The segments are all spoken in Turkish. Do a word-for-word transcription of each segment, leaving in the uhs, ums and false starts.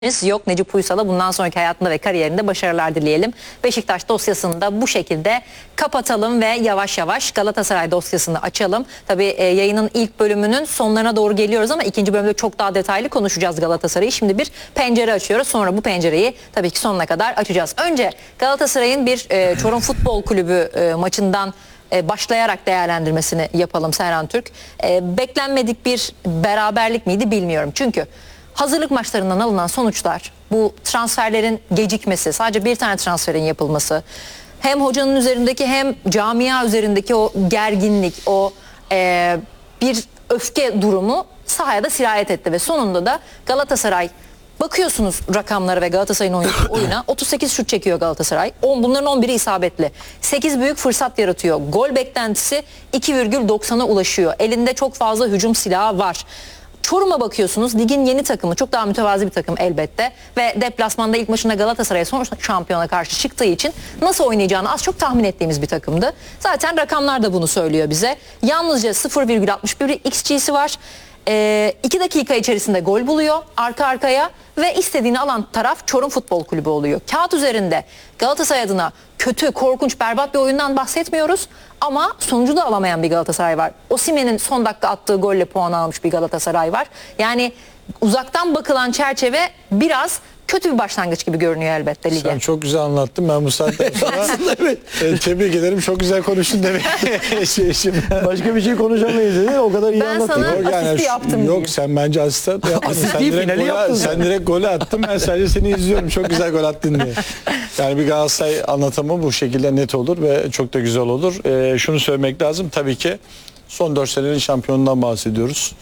yok. Necip Uysal'a bundan sonraki hayatında ve kariyerinde başarılar dileyelim. Beşiktaş dosyasını da bu şekilde kapatalım ve yavaş yavaş Galatasaray dosyasını açalım. Tabii e, yayının ilk bölümünün sonlarına doğru geliyoruz ama ikinci bölümde çok daha detaylı konuşacağız Galatasaray'ı. Şimdi bir pencere açıyoruz. Sonra bu pencereyi tabii ki sonuna kadar açacağız. Önce Galatasaray'ın bir e, Çorum Futbol Kulübü e, maçından e, başlayarak değerlendirmesini yapalım Serhan Türk. E, beklenmedik bir beraberlik miydi bilmiyorum. Çünkü hazırlık maçlarından alınan sonuçlar, bu transferlerin gecikmesi, sadece bir tane transferin yapılması, hem hocanın üzerindeki hem camia üzerindeki o gerginlik, o e, bir öfke durumu sahaya da sirayet etti ve sonunda da Galatasaray, bakıyorsunuz rakamlara ve Galatasaray'ın oyuna, otuz sekiz şut çekiyor Galatasaray. Bunların on biri isabetli. sekiz büyük fırsat yaratıyor. Gol beklentisi iki virgül doksana ulaşıyor. Elinde çok fazla hücum silahı var. Çorum'a bakıyorsunuz, ligin yeni takımı, çok daha mütevazi bir takım elbette ve deplasmanda ilk maçında Galatasaray'a son şampiyona karşı çıktığı için nasıl oynayacağını az çok tahmin ettiğimiz bir takımdı. Zaten rakamlar da bunu söylüyor bize. Yalnızca sıfır virgül altmış bir X G'si var. E, iki dakika içerisinde gol buluyor arka arkaya ve istediğini alan taraf Çorum Futbol Kulübü oluyor. Kağıt üzerinde Galatasaray adına kötü, korkunç, berbat bir oyundan bahsetmiyoruz ama sonucu da alamayan bir Galatasaray var. Osimhen'in son dakika attığı golle puan almış bir Galatasaray var. Yani uzaktan bakılan çerçeve biraz kötü bir başlangıç gibi görünüyor elbette lige. Sen çok güzel anlattın. Ben bu saatten sonra e, tebrik ederim. Çok güzel konuştun demek. şey, şimdi. Başka bir şey konuşamayız dedi. O kadar iyi Ben anlattın. sana Yok, asisti şu- yaptım Yok diyeyim. sen bence asistan yapmadın. Asist sen, değil, direkt finali golü, yaptın sen sen. direkt golü attın. Ben sadece seni izliyorum. Çok güzel gol attın diye. Yani bir Galatasaray anlatımı bu şekilde net olur ve çok da güzel olur. E, şunu söylemek lazım. Tabii ki son dört senenin şampiyonundan bahsediyoruz.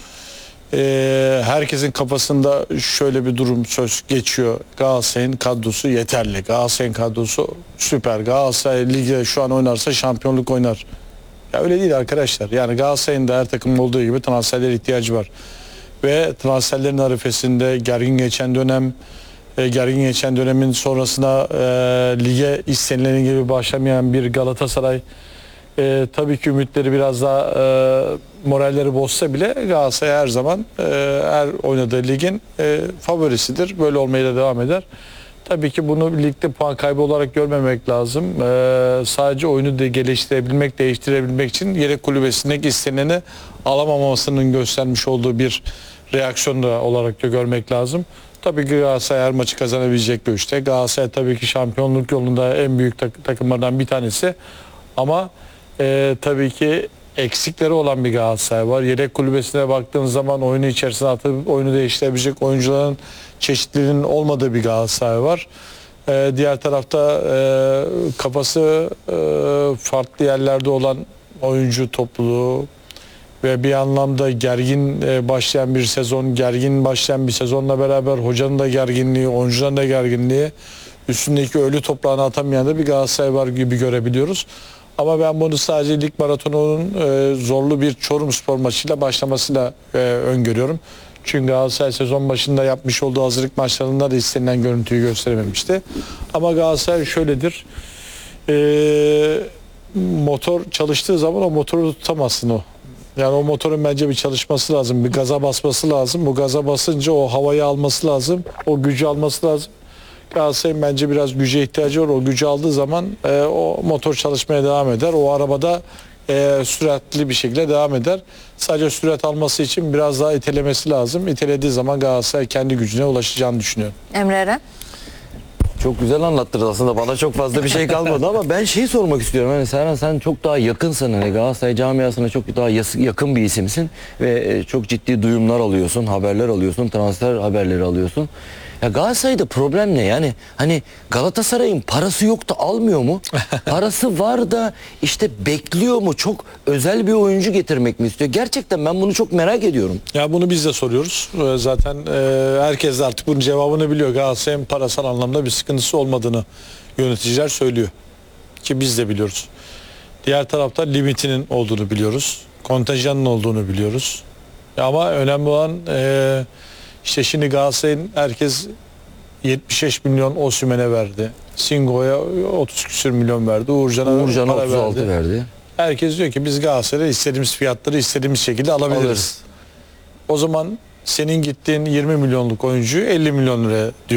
Ee, herkesin kafasında şöyle bir durum söz geçiyor. Galatasaray'ın kadrosu yeterli. Galatasaray'ın kadrosu süper. Galatasaray ligde şu an oynarsa şampiyonluk oynar. Ya öyle değil arkadaşlar. Yani Galatasaray'ın da her takımın olduğu gibi transferlere ihtiyacı var. Ve transferlerin arifesinde gergin geçen dönem, e, gergin geçen dönemin sonrasında e, lige istenilen gibi başlamayan bir Galatasaray, Ee, tabii ki ümitleri biraz daha e, moralleri bozsa bile Galatasaray her zaman e, her oynadığı ligin e, favorisidir. Böyle olmaya da devam eder. Tabii ki bunu ligde puan kaybı olarak görmemek lazım. E, sadece oyunu da geliştirebilmek, değiştirebilmek için yedek kulübesindeki isteneni alamamasının göstermiş olduğu bir reaksiyon da olarak da görmek lazım. Tabii ki Galatasaray her maçı kazanabilecek bir üçte. Galatasaray tabii ki şampiyonluk yolunda en büyük tak- takımlardan bir tanesi. Ama Ee, tabii ki eksikleri olan bir Galatasaray var. Yedek kulübesine baktığınız zaman oyunu içerisine atıp oyunu değiştirebilecek oyuncuların çeşitliliğinin olmadığı bir Galatasaray var. Ee, diğer tarafta e, kafası e, farklı yerlerde olan oyuncu topluluğu ve bir anlamda gergin e, başlayan bir sezon, gergin başlayan bir sezonla beraber hocanın da gerginliği, oyuncuların da gerginliği, üstündeki ölü toprağını atamayan da bir Galatasaray var gibi görebiliyoruz. Ama ben bunu sadece lig maratonunun e, zorlu bir Çorumspor maçıyla başlamasıyla e, öngörüyorum. Çünkü Galatasaray sezon başında yapmış olduğu hazırlık maçlarında da istenilen görüntüyü gösterememişti. Ama Galatasaray şöyledir. E, motor çalıştığı zaman o motoru tutamazsın o. Yani o motorun bence bir çalışması lazım. Bir gaza basması lazım. Bu gaza basınca o havayı alması lazım. O gücü alması lazım. Galatasaray'ın bence biraz güce ihtiyacı var. O gücü aldığı zaman e, o motor çalışmaya devam eder. O arabada e, süratli bir şekilde devam eder. Sadece sürat alması için biraz daha itelemesi lazım. İtelediği zaman Galatasaray kendi gücüne ulaşacağını düşünüyorum. Emre Eren. Çok güzel anlattınız aslında. Bana çok fazla bir şey kalmadı ama ben şeyi sormak istiyorum. Hani Serhan, sen çok daha yakınsın. Hani Galatasaray camiasına çok daha yakın bir isimsin ve çok ciddi duyumlar alıyorsun, haberler alıyorsun, transfer haberleri alıyorsun. Ya Galatasaray'da problem ne? Yani hani Galatasaray'ın parası yok da almıyor mu? Parası var da işte bekliyor mu? Çok özel bir oyuncu getirmek mi istiyor? Gerçekten ben bunu çok merak ediyorum. Ya bunu biz de soruyoruz. Ee, Zaten e, herkes de artık bunun cevabını biliyor. Galatasaray'ın parasal anlamda bir sıkıntısı olmadığını yöneticiler söylüyor. Ki biz de biliyoruz. Diğer tarafta limitinin olduğunu biliyoruz. Kontenjanın olduğunu biliyoruz. Ya ama önemli olan e, işte şimdi Galatasaray'ın herkes yetmiş beş milyon Osimhen'e verdi. Singo'ya otuz küsür milyon verdi. Uğurcan'a Uğurcan'a para otuz altı verdi. verdi. Herkes diyor ki biz Galatasaray'a istediğimiz fiyatları istediğimiz şekilde alabiliriz. Alırız. O zaman senin gittiğin yirmi milyonluk oyuncuyu elli milyon liraya diyor.